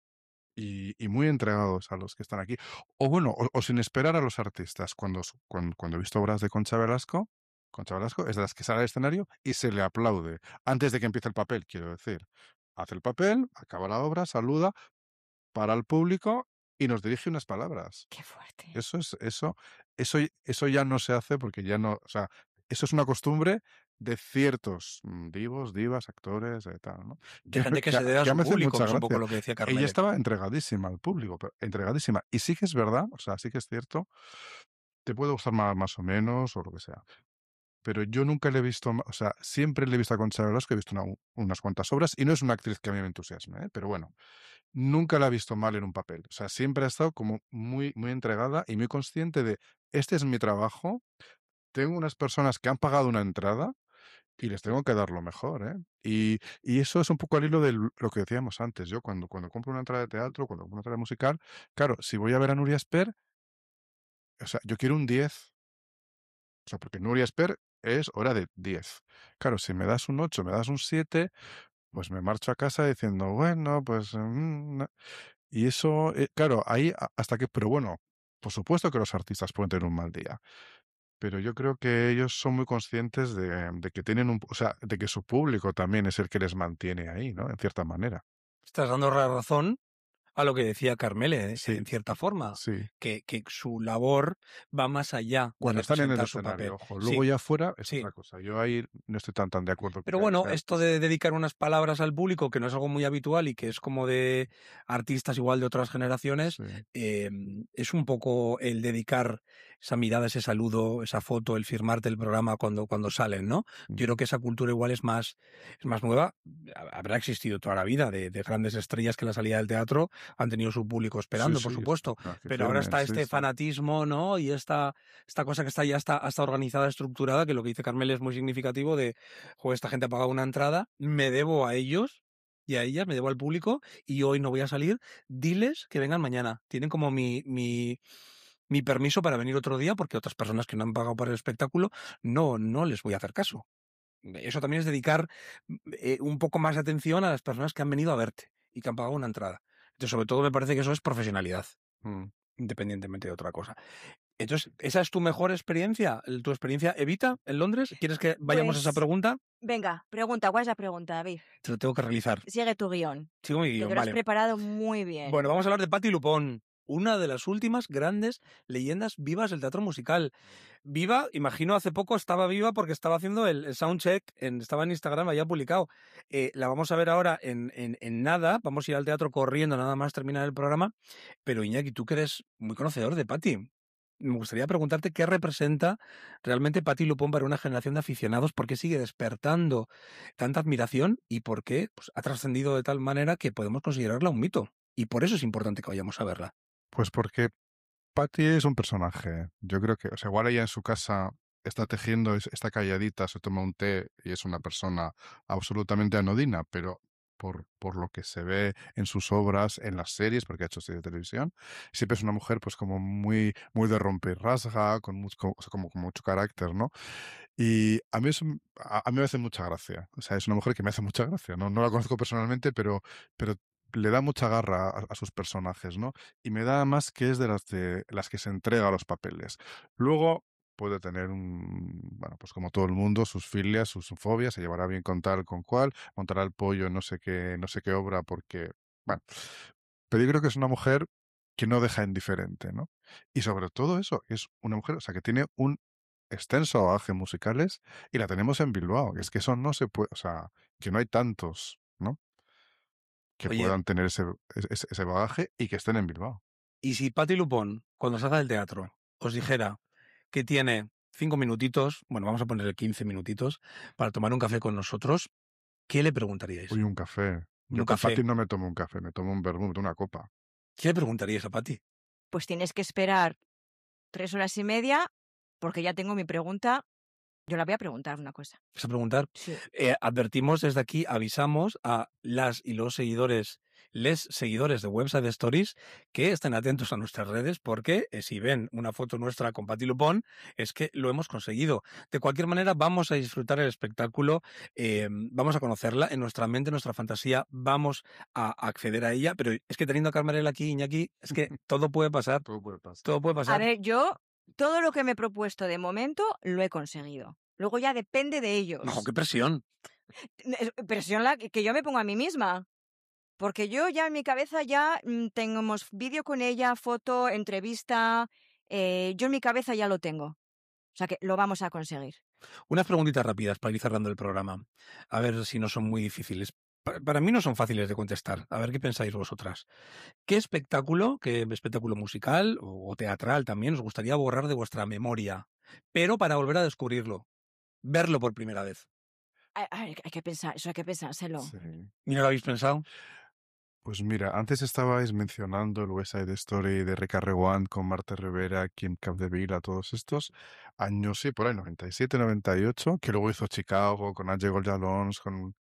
Y, y muy entregados a los que están aquí. O bueno, o, o sin esperar a los artistas. Cuando, s- cuando, cuando he visto obras de Concha Velasco, Concha Velasco es de las que sale al escenario y se le aplaude. Antes de que empiece el papel, quiero decir. Hace el papel, acaba la obra, saluda, para el público y nos dirige unas palabras. Qué fuerte. Eso es, eso, eso, y- eso ya no se hace porque ya no, o sea, eso es una costumbre de ciertos mm, divos, divas, actores, y tal, ¿no? De Que, gente que que, se a- debe a que a su mí me hace público, mucha que es un poco gracia. lo que decía Ella Carmele. estaba entregadísima al público, pero entregadísima. Y sí que es verdad, o sea, sí que es cierto, te puede gustar más, más o menos, o lo que sea. Pero yo nunca le he visto, ma- o sea, siempre le he visto a Concha Velasco, he visto una- unas cuantas obras, y no es una actriz que a mí me entusiasme, ¿eh? Pero bueno, nunca la he visto mal en un papel. O sea, siempre ha estado como muy, muy entregada y muy consciente de, este es mi trabajo, tengo unas personas que han pagado una entrada y les tengo que dar lo mejor, ¿eh? Y, y eso es un poco al hilo de lo que decíamos antes. Yo cuando, cuando compro una entrada de teatro, cuando compro una entrada musical, claro, si voy a ver a Nuria Esper, o sea, yo quiero un diez. O sea, porque Nuria Esper es hora de diez. Claro, si me das un ocho, me das un siete, pues me marcho a casa diciendo, bueno, pues... mm, no. Y eso, eh, claro, ahí a- hasta que... Pero bueno, por supuesto que los artistas pueden tener un mal día. Pero yo creo que ellos son muy conscientes de, de que tienen un... O sea, de que su público también es el que les mantiene ahí, ¿no? En cierta manera. Estás dando la razón a lo que decía Carmele, eh, Sí, en cierta forma, sí. que, que su labor va más allá de Cuando están en el representar su papel. escenario, ojo. Luego Sí, ya afuera es sí. otra cosa. Yo ahí no estoy tan, tan de acuerdo Pero que bueno, sea esto artista. de dedicar unas palabras al público, que no es algo muy habitual y que es como de artistas igual de otras generaciones, Sí. eh, es un poco el dedicar esa mirada, ese saludo, esa foto, el firmarte el programa cuando, cuando salen, ¿no? Yo creo que esa cultura igual es más, es más nueva. Habrá existido toda la vida de, de grandes estrellas que en la salida del teatro han tenido su público Sí, esperando, por sí, supuesto. ah, que Pero ahora firmen, está sí, este sí. fanatismo, ¿no? Y esta, esta cosa que está ya está, está organizada, estructurada, que lo que dice Carmel es muy significativo de, joder, esta gente ha pagado una entrada, me debo a ellos y a ellas, me debo al público y hoy no voy a salir, diles que vengan mañana. Tienen como mi, mi, mi permiso para venir otro día porque otras personas que no han pagado por el espectáculo no, no les voy a hacer caso. Eso también es dedicar eh, un poco más de atención a las personas que han venido a verte y que han pagado una entrada. Entonces, sobre todo me parece que eso es profesionalidad, Mm. independientemente de otra cosa. Entonces, ¿esa es tu mejor experiencia? ¿Tu experiencia Evita en Londres? ¿Quieres que vayamos a esa Pues, pregunta? venga, pregunta, ¿cuál es la pregunta, David? Te lo tengo que realizar. Sigue tu guión, Sigo mi que guión, te lo has vale. preparado muy bien. Bueno, vamos a hablar de Patti Lupón, una de las últimas grandes leyendas vivas del teatro musical. Viva, imagino hace poco estaba viva porque estaba haciendo el, el soundcheck, en, estaba en Instagram, había publicado. Eh, la vamos a ver ahora en, en, en nada, vamos a ir al teatro corriendo nada más terminar el programa. Pero Iñaki, tú que eres muy conocedor de Patti, me gustaría preguntarte qué representa realmente Patti Lupón para una generación de aficionados, por qué sigue despertando tanta admiración y por qué pues, ha trascendido de tal manera que podemos considerarla un mito. Y por eso es importante que vayamos a verla. Pues porque Patty es un personaje. Yo creo que, o sea, igual ella en su casa está tejiendo, es- está calladita, se toma un té y es una persona absolutamente anodina, pero por, por lo que se ve en sus obras, en las series, porque ha hecho series de televisión, siempre es una mujer pues como muy, muy de romper rasga, con mucho, como, o sea, como con mucho carácter, ¿no? Y a mí, es, un- a, a mí me hace mucha gracia. O sea, es una mujer que me hace mucha gracia. No, no la conozco personalmente, pero, pero le da mucha garra a, a sus personajes, ¿no? Y me da más que es de las, de las que se entrega a los papeles. Luego puede tener un, bueno, pues como todo el mundo, sus filias, sus fobias, se llevará bien con tal, con cual, montará el pollo en no sé qué, no sé qué obra, porque, bueno, pero yo creo que es una mujer que no deja indiferente, ¿no? Y sobre todo eso, es una mujer, o sea, que tiene un extenso bagaje musicales y la tenemos en Bilbao. Es que eso no se puede, o sea, que no hay tantos, ¿no? Que Oye, puedan tener ese, ese, ese bagaje y que estén en Bilbao. y si Patti Lupón, cuando salga del teatro, os dijera que tiene cinco minutitos, bueno, vamos a ponerle quince minutitos, para tomar un café con nosotros, ¿qué le preguntaríais? Uy, un café. Yo Un con café. Pati no me tomo un café, me tomo un vermut, una copa. ¿Qué le preguntaríais a Pati? Pues tienes que esperar tres horas y media, porque ya tengo mi pregunta. Yo la voy a preguntar una cosa. ¿Vas a preguntar? Sí. Eh, advertimos desde aquí, avisamos a las y los seguidores, les seguidores de Website Stories, que estén atentos a nuestras redes, porque eh, si ven una foto nuestra con Pati Lupón, es que lo hemos conseguido. De cualquier manera, vamos a disfrutar el espectáculo, eh, vamos a conocerla en nuestra mente, en nuestra fantasía, vamos a acceder a ella, pero es que teniendo a Carmarel aquí, Iñaki, es que todo puede pasar. Todo puede pasar. Todo puede pasar. A ver, yo todo lo que me he propuesto de momento lo he conseguido. Luego ya depende de ellos. ¡No, qué presión! Presión la que yo me pongo a mí misma. Porque yo ya en mi cabeza ya mmm, tenemos vídeo con ella, foto, entrevista. Eh, yo en mi cabeza ya lo tengo. O sea que lo vamos a conseguir. Unas preguntitas rápidas para ir cerrando el programa. A ver si no son muy difíciles. Para mí no son fáciles de contestar. A ver qué pensáis vosotras. ¿Qué espectáculo, qué espectáculo musical o teatral también os gustaría borrar de vuestra memoria? Pero para volver a descubrirlo. Verlo por primera vez. Hay, hay, hay que pensar, eso hay que pensárselo. Sí. ¿Y no lo habéis pensado? Pues mira, antes estabais mencionando el West Side Story de Rebecca Rewan con Marta Rivera, Kim Capdevila, todos estos años, sí, por ahí, noventa y siete, noventa y ocho, que luego hizo Chicago con Angie Goldalons, con...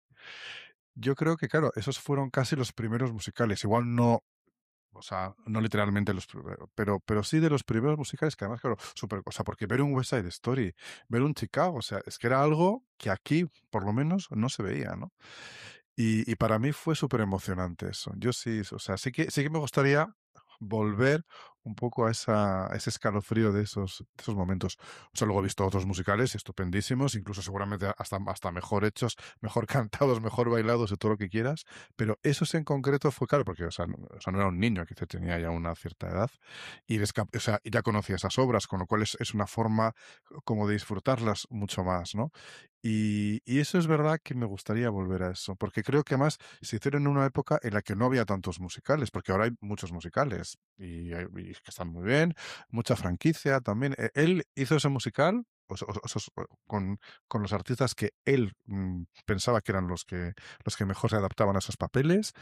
Yo creo que, claro, esos fueron casi los primeros musicales. Igual no, o sea, no literalmente los primeros, pero, pero sí de los primeros musicales que además, claro, super, o sea, porque ver un West Side Story, ver un Chicago, o sea, es que era algo que aquí, por lo menos, no se veía, ¿no? Y, y para mí fue súper emocionante eso. Yo sí, o sea, sí que, sí que me gustaría volver un poco a, esa, a ese escalofrío de esos, de esos momentos. O sea, luego he visto otros musicales estupendísimos, incluso seguramente hasta, hasta mejor hechos, mejor cantados, mejor bailados, de todo lo que quieras, pero esos en concreto fue claro, porque o sea, no, o sea, no era un niño, quizá tenía ya una cierta edad, y, o sea, ya conocía esas obras, con lo cual es, es una forma como de disfrutarlas mucho más, ¿no? Y, y eso es verdad que me gustaría volver a eso, porque creo que además se hicieron en una época en la que no había tantos musicales, porque ahora hay muchos musicales y, y que están muy bien, mucha franquicia también. Él hizo ese musical o, o, o, con, con los artistas que él mmm, pensaba que eran los que, los que mejor se adaptaban a esos papeles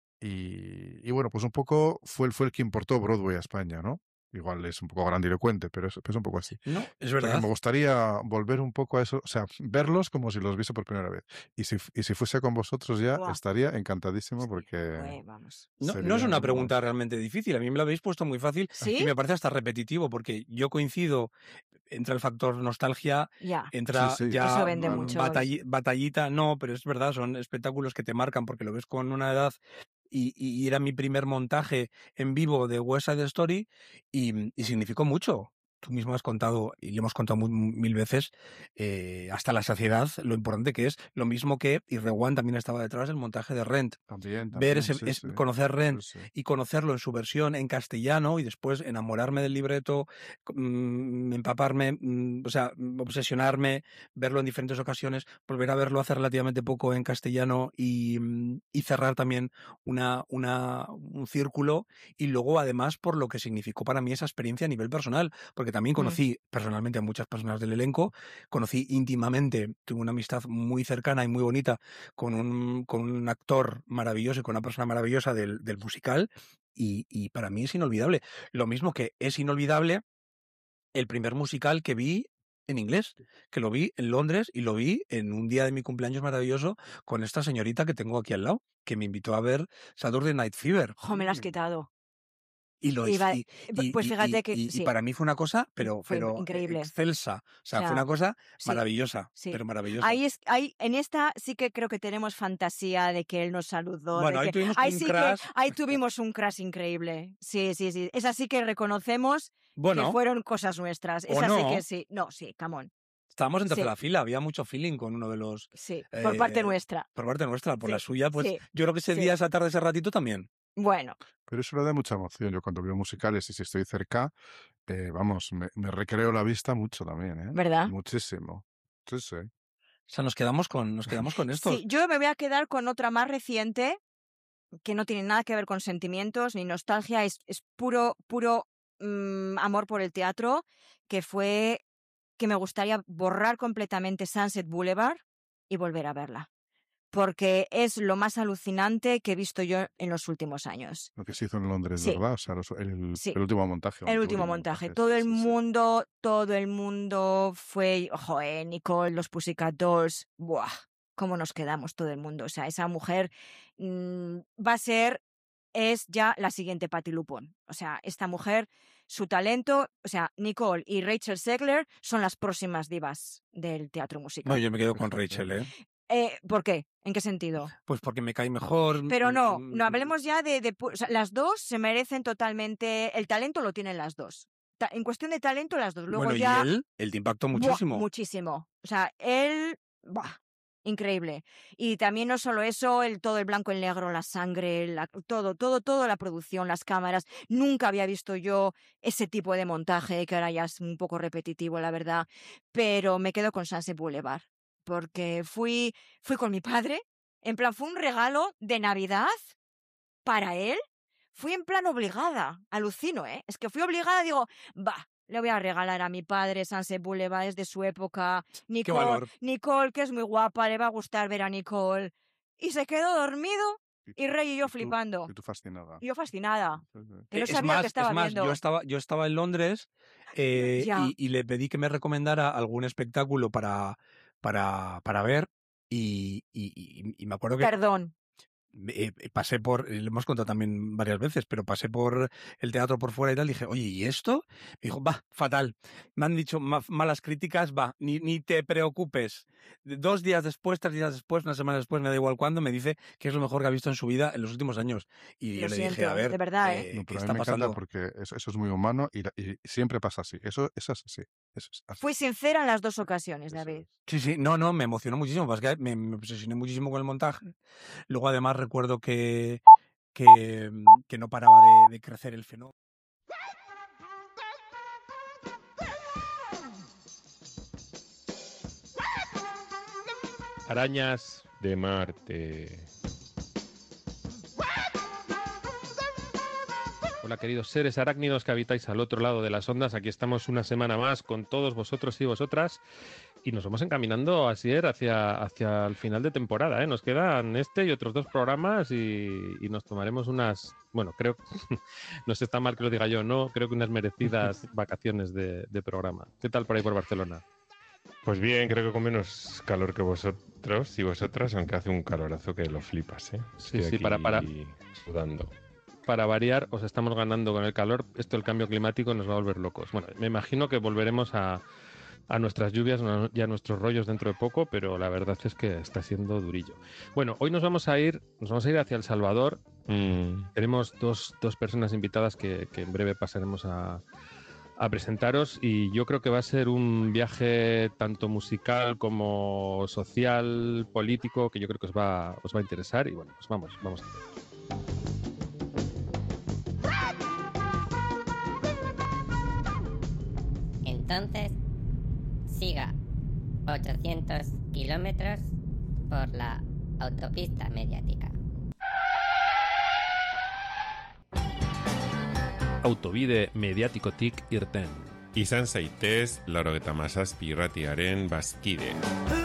y, y bueno, pues un poco fue, fue el que importó Broadway a España, ¿no? Igual es un poco grandilocuente, pero es, es un poco así. No, es verdad. Porque me gustaría volver un poco a eso, o sea, verlos como si los viese por primera vez. Y si, y si fuese con vosotros ya, wow, estaría encantadísimo porque... Pues vamos. No, no es una pregunta realmente difícil, a mí me lo habéis puesto muy fácil. ¿Sí? Y me parece hasta repetitivo, porque yo coincido, entra el factor nostalgia, ya. entra sí, sí. ya Eso vende mucho. batall, batallita, no, pero es verdad, son espectáculos que te marcan porque lo ves con una edad. Y, y era mi primer montaje en vivo de West Side Story y, y significó mucho. Tú mismo has contado, y le hemos contado muy, mil veces, eh, hasta la saciedad, lo importante que es. Lo mismo que, y Rewan también estaba detrás del montaje de Rent. También, también, Ver ese, sí, es, sí. conocer Rent sí, sí. y conocerlo en su versión en castellano y después enamorarme del libreto, mmm, empaparme, mmm, o sea, obsesionarme, verlo en diferentes ocasiones, volver a verlo hace relativamente poco en castellano y, y cerrar también una, una, un círculo y luego además por lo que significó para mí esa experiencia a nivel personal, porque también conocí mm. personalmente a muchas personas del elenco, conocí íntimamente, tuve una amistad muy cercana y muy bonita con un, con un actor maravilloso y con una persona maravillosa del, del musical y, y para mí es inolvidable. Lo mismo que es inolvidable el primer musical que vi en inglés, que lo vi en Londres y lo vi en un día de mi cumpleaños maravilloso con esta señorita que tengo aquí al lado, que me invitó a ver Saturday Night Fever. ¡Jo, me lo has quitado! Y lo Iba, y, y, pues fíjate y, que y, sí. y para mí fue una cosa, pero, fue pero increíble, excelsa. O sea, o sea, fue una cosa sí, maravillosa, sí. pero maravillosa. Ahí es, ahí, en esta sí que creo que tenemos fantasía de que él nos saludó. Bueno, de ahí que, tuvimos ahí un sí crash. Que, ahí tuvimos un crash increíble. Sí, sí, sí. Es así que reconocemos bueno, que fueron cosas nuestras. Es o así no. que sí. No, sí, come on. Estábamos en tercera sí. fila, había mucho feeling con uno de los... Sí, eh, por parte nuestra. Por parte nuestra, por sí, la suya, pues sí, yo creo que ese sí. día, esa tarde, ese ratito también. Bueno. Pero eso le da mucha emoción. Yo cuando veo musicales y si estoy cerca, eh, vamos, me, me recreo la vista mucho también, ¿eh? ¿Verdad? Muchísimo. Sí, sí. O sea, nos quedamos con, nos quedamos con esto. Sí, yo me voy a quedar con otra más reciente, que no tiene nada que ver con sentimientos ni nostalgia, es, es puro, puro mmm, amor por el teatro, que fue que me gustaría borrar completamente Sunset Boulevard y volver a verla. Porque es lo más alucinante que he visto yo en los últimos años. Lo que se hizo en Londres, Sí. ¿verdad? O sea, los- el, Sí. el último montaje. El último montaje. Todo sí, el sí, sí. mundo, todo el mundo fue, joder, Nicole, los Pussycat Dolls, buah, cómo nos quedamos todo el mundo. O sea, esa mujer mmm, va a ser, es ya la siguiente Patti Lupone. O sea, esta mujer, su talento, o sea, Nicole y Rachel Zegler son las próximas divas del teatro musical. No, yo me quedo con Rachel, ¿eh? Eh, ¿Por qué? ¿En qué sentido? Pues porque me cae mejor. Pero no, mm, no hablemos ya de... de pu- o sea, las dos se merecen totalmente... El talento lo tienen las dos. Ta- en cuestión de talento, las dos. Luego bueno, ya... y él, él te impactó ¡buah! muchísimo. Muchísimo. O sea, él... ¡buah! Increíble. Y también no solo eso, el todo el blanco, el negro, la sangre, la- todo, todo, todo, la producción, las cámaras. Nunca había visto yo ese tipo de montaje, que ahora ya es un poco repetitivo, la verdad. Pero me quedo con Sunset Boulevard. Porque fui, fui con mi padre. En plan, fue un regalo de Navidad para él. Fui en plan obligada. Alucino, ¿eh? Es que fui obligada, digo, va, le voy a regalar a mi padre Sunset Boulevard, es de su época. Nicole, valor. Nicole, que es muy guapa, le va a gustar ver a Nicole. Y se quedó dormido y Rey y yo tú- flipando. Y tú fascinada. Y yo fascinada. Sí, sí. Que no es sabía más, lo que estaba es más viendo. yo estaba, yo estaba en Londres eh, Ya. y, y le pedí que me recomendara algún espectáculo para, para, para ver y, y- y- y me acuerdo que Perdón. eh, pasé por, lo hemos contado también varias veces, pero pasé por el teatro por fuera y tal, dije, oye, ¿y esto? Me dijo, va, fatal. Me han dicho ma- malas críticas, va, ni, ni te preocupes. Dos días después, tres días después, una semana después, me da igual cuándo, me dice que es lo mejor que ha visto en su vida en los últimos años. Y Lo yo le siento, dije, a ver, de verdad, ¿eh? eh, No, ¿qué pero a mí está me pasando? encanta porque eso, eso es muy humano y, la- y siempre pasa así. Eso, eso es así. Eso es así. Fui sincera en las dos ocasiones, Eso David. es. Sí, sí, no, no, me emocionó muchísimo, porque me, me obsesioné muchísimo con el montaje. Luego, además, recuerdo que, que, que no paraba de, de crecer el fenómeno. Arañas de Marte. Hola queridos seres arácnidos que habitáis al otro lado de las ondas, aquí estamos una semana más con todos vosotros y vosotras y nos vamos encaminando así hacia, hacia el final de temporada, ¿eh? Nos quedan este y otros dos programas y, y nos tomaremos unas, bueno, creo, no sé, está mal que lo diga yo, no, creo que unas merecidas vacaciones de, de programa. ¿Qué tal por ahí por Barcelona? Pues bien, creo que con menos calor que vosotros y vosotras, aunque hace un calorazo que lo flipas, ¿eh? Sí, Estoy sí, aquí para- para- sudando. Para variar, os estamos ganando con el calor. Esto, el cambio climático, nos va a volver locos. Bueno, me imagino que volveremos a, a nuestras lluvias y a nuestros rollos dentro de poco, pero la verdad es que está siendo durillo. Bueno, hoy nos vamos a ir, nos vamos a ir hacia El Salvador. Mm, Tenemos dos, dos personas invitadas que, que en breve pasaremos a, a presentaros y yo creo que va a ser un viaje tanto musical como social, político, que yo creo que os va, os va a interesar y bueno, pues vamos, vamos a ver. Entonces, siga ochocientos kilómetros por la autopista mediática. Autobide mediatikotik irten. izan zaitez, laurogeita mazazpi irratiaren bazkide.